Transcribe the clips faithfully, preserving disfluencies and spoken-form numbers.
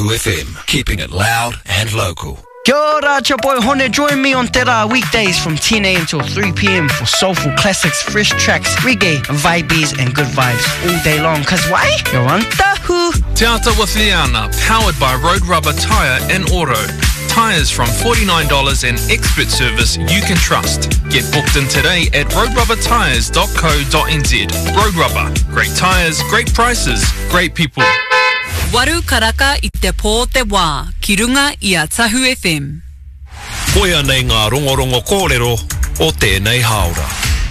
Tahu F M, keeping it loud and local. Kia ora, it's your boy Hone. Join me on Te Rā weekdays from ten a.m. till three p.m. for soulful classics, fresh tracks, reggae, vibes and good vibes all day long. Cause why? You're on Tahu. Te Ata with Liana, powered by Road Rubber Tyre and Auto. Tyres from forty-nine dollars and expert service you can trust. Get booked in today at road rubber tyres dot co dot n z. Road Rubber. Great tyres, great prices, great people. Waru karaka I te pō te wā, ki runga I a Tahu F M. Koia nei ngā rongorongo kōrero o tēnei haora.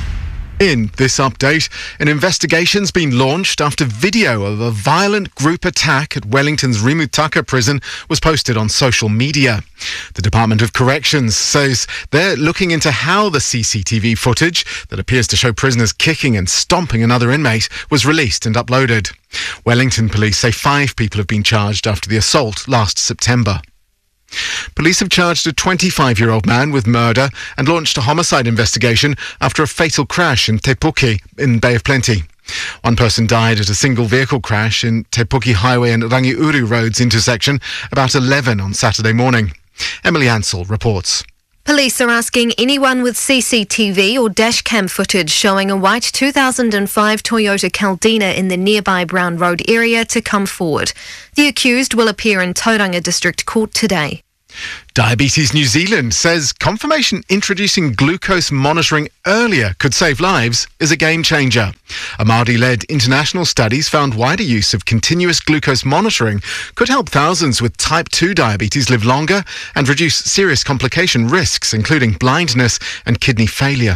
In this update, an investigation's been launched after video of a violent group attack at Wellington's Rimutaka prison was posted on social media. The Department of Corrections says they're looking into how the C C T V footage that appears to show prisoners kicking and stomping another inmate was released and uploaded. Wellington police say five people have been charged after the assault last September. Police have charged a twenty-five-year-old man with murder and launched a homicide investigation after a fatal crash in Te Puke in Bay of Plenty. One person died at a single vehicle crash in Te Puke Highway and Rangiuru Roads intersection about eleven on Saturday morning. Emily Ansell reports. Police are asking anyone with C C T V or dashcam footage showing a white two thousand five Toyota Caldina in the nearby Brown Road area to come forward. The accused will appear in Tauranga District Court today. Diabetes New Zealand says confirmation introducing glucose monitoring earlier could save lives is a game changer. A Māori-led international studies found wider use of continuous glucose monitoring could help thousands with type two diabetes live longer and reduce serious complication risks, including blindness and kidney failure.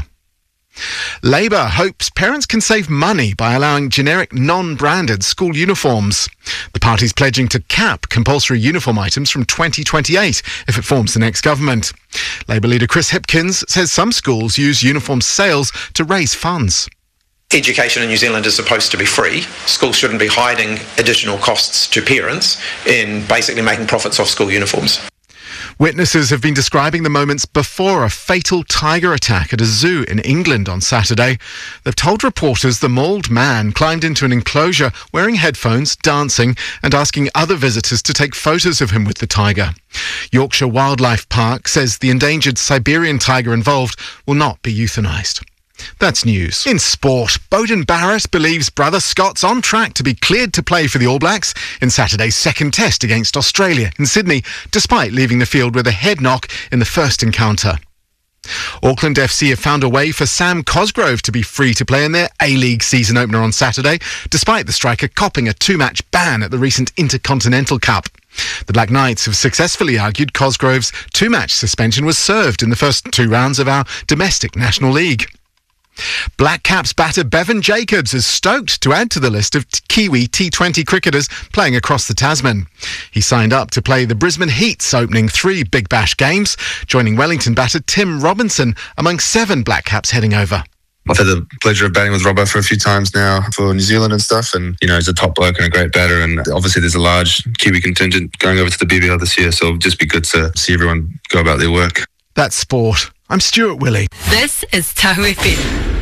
Labour hopes parents can save money by allowing generic non-branded school uniforms. The party's pledging to cap compulsory uniform items from twenty twenty-eight if it forms the next government. Labour leader Chris Hipkins says some schools use uniform sales to raise funds. Education in New Zealand is supposed to be free. Schools shouldn't be hiding additional costs to parents in basically making profits off school uniforms. Witnesses have been describing the moments before a fatal tiger attack at a zoo in England on Saturday. They've told reporters the mauled man climbed into an enclosure wearing headphones, dancing and asking other visitors to take photos of him with the tiger. Yorkshire Wildlife Park says the endangered Siberian tiger involved will not be euthanised. That's news. In sport, Beauden Barrett believes brother Scott's on track to be cleared to play for the All Blacks in Saturday's second test against Australia in Sydney, despite leaving the field with a head knock in the first encounter. Auckland F C have found a way for Sam Cosgrove to be free to play in their A-League season opener on Saturday, despite the striker copping a two-match ban at the recent Intercontinental Cup. The Black Knights have successfully argued Cosgrove's two-match suspension was served in the first two rounds of our domestic National League. Black Caps batter Bevan Jacobs is stoked to add to the list of Kiwi T twenty cricketers playing across the Tasman. He signed up to play the Brisbane Heat's opening three Big Bash games, joining Wellington batter Tim Robinson among seven Black Caps heading over. I've had the pleasure of batting with Robbo for a few times now for New Zealand and stuff, and you know, he's a top bloke and a great batter, and obviously there's a large Kiwi contingent going over to the B B L this year, so it'll just be good to see everyone go about their work. That's sport. I'm Stuart Willey. This is Tahu F M.